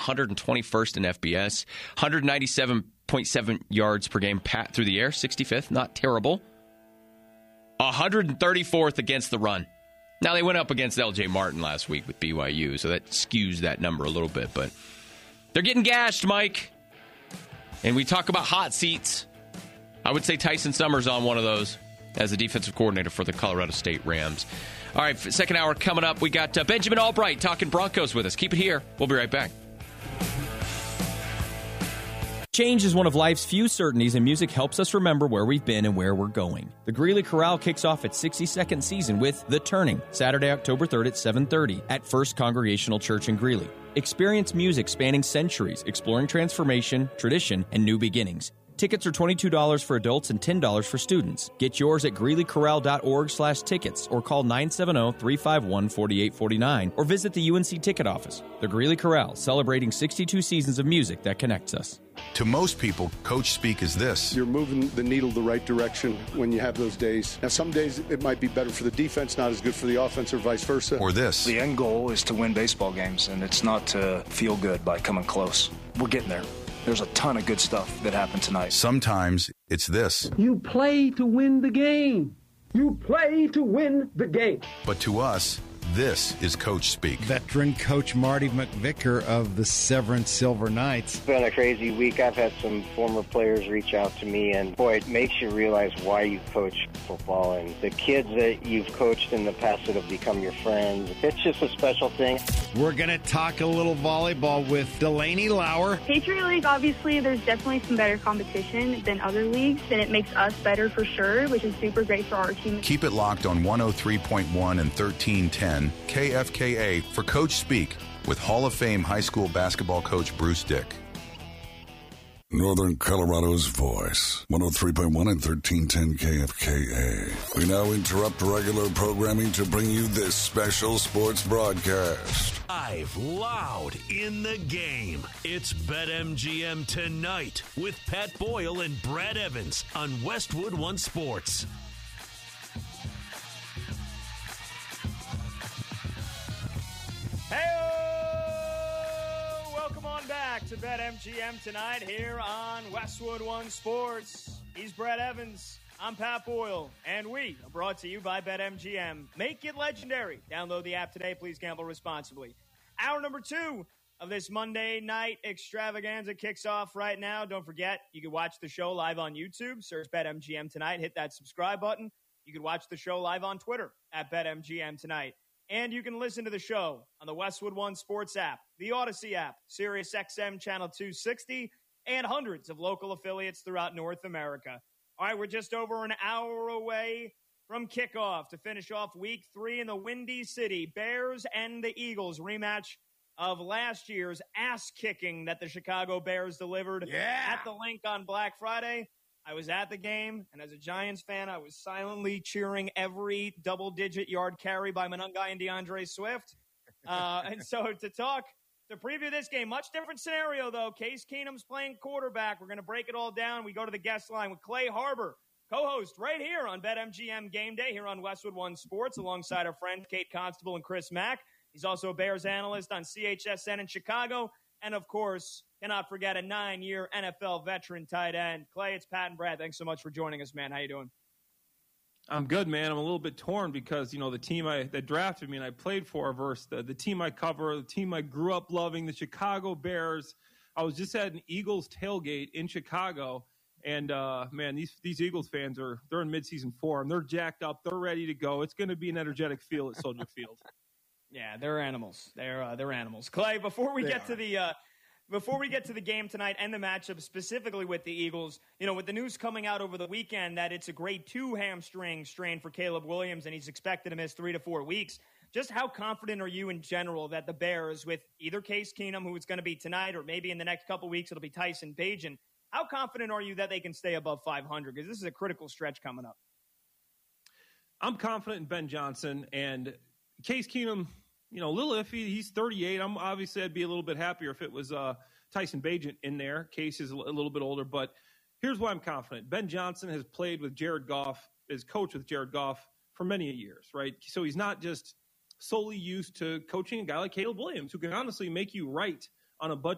121st in FBS, 197.7 yards per game through the air, 65th, not terrible. 134th against the run. Now, they went up against L.J. Martin last week with BYU, so that skews that number a little bit, but they're getting gashed, Mike. And we talk about hot seats. I would say Tyson Summers on one of those as the defensive coordinator for the Colorado State Rams. All right, second hour coming up. We got Benjamin Albright talking Broncos with us. Keep it here. We'll be right back. Change is one of life's few certainties, and music helps us remember where we've been and where we're going. The Greeley Chorale kicks off its 62nd season with The Turning, Saturday, October 3rd at 7:30 at First Congregational Church in Greeley. Experience music spanning centuries, exploring transformation, tradition, and new beginnings. Tickets are $22 for adults and $10 for students. Get yours at greeleychorale.org/tickets or call 970-351-4849 or visit the UNC ticket office. The Greeley Chorale, celebrating 62 seasons of music that connects us. To most people, Coach Speak is this. You're moving the needle the right direction when you have those days. Now, some days it might be better for the defense, not as good for the offense, or vice versa. Or this. The end goal is to win baseball games, and it's not to feel good by coming close. We're getting there. There's a ton of good stuff that happened tonight. Sometimes it's this. You play to win the game. You play to win the game. But to us, this is Coach Speak. Veteran coach Marty McVicker of the Severance Silver Knights. It's been a crazy week. I've had some former players reach out to me, and boy, it makes you realize why you coach football and the kids that you've coached in the past that have become your friends. It's just a special thing. We're going to talk a little volleyball with Delaney Lauer. Patriot League, obviously, there's definitely some better competition than other leagues, and it makes us better for sure, which is super great for our team. Keep it locked on 103.1 and 1310 KFKA for Coach Speak with Hall of Fame high school basketball coach Bruce Dick. Northern Colorado's voice, 103.1 and 1310 KFKA. We now interrupt regular programming to bring you this special sports broadcast. Live, loud, in the game. It's BetMGM Tonight with Pat Boyle and Brad Evans on Westwood One Sports. Hey-o! Welcome on back to BetMGM Tonight here on Westwood One Sports. He's Brad Evans. I'm Pat Boyle. And we are brought to you by BetMGM. Make it legendary. Download the app today. Please gamble responsibly. Hour number 2 of this Monday night extravaganza kicks off right now. Don't forget, you can watch the show live on YouTube. Search BetMGM Tonight. Hit that subscribe button. You can watch the show live on Twitter at BetMGM Tonight. And you can listen to the show on the Westwood One Sports app, the Odyssey app, SiriusXM Channel 260, and hundreds of local affiliates throughout North America. All right, we're just over an hour away from kickoff to finish off Week 3 in the Windy City. Bears and the Eagles rematch of last year's ass-kicking that the Chicago Bears delivered at the Link on Black Friday. I was at the game, and as a Giants fan, I was silently cheering every double-digit yard carry by Monangai and DeAndre Swift. And so to preview this game, much different scenario, though. Case Keenum's playing quarterback. We're going to break it all down. We go to the guest line with Clay Harbor, co-host right here on BetMGM Game Day here on Westwood One Sports, alongside our friends Kate Constable and Chris Mack. He's also a Bears analyst on CHSN in Chicago. And, of course, cannot forget a 9-year NFL veteran tight end. Clay, it's Pat and Brad. Thanks so much for joining us, man. How you doing? I'm good, man. I'm a little bit torn because, you know, the team that drafted me and I played for versus the team I cover, the team I grew up loving, the Chicago Bears. I was just at an Eagles tailgate in Chicago, and, man, these Eagles fans they're in midseason form. They're jacked up. They're ready to go. It's going to be an energetic feel at Soldier Field. Yeah, they're animals. They're animals. Clay, before we get to the game tonight and the matchup specifically with the Eagles, you know, with the news coming out over the weekend that it's a grade 2 hamstring strain for Caleb Williams and he's expected to miss 3 to 4 weeks, just how confident are you in general that the Bears, with either Case Keenum, who it's going to be tonight, or maybe in the next couple weeks it'll be Tyson Bagent, how confident are you that they can stay above 500? Because this is a critical stretch coming up. I'm confident in Ben Johnson, and Case Keenum, you know, a little iffy. He's 38. I'd be a little bit happier if it was Tyson Bagent in there. Case is a little bit older, but here's why I'm confident. Ben Johnson has played with Jared Goff, is coached with Jared Goff for many years, right? So he's not just solely used to coaching a guy like Caleb Williams, who can honestly make you right on a bunch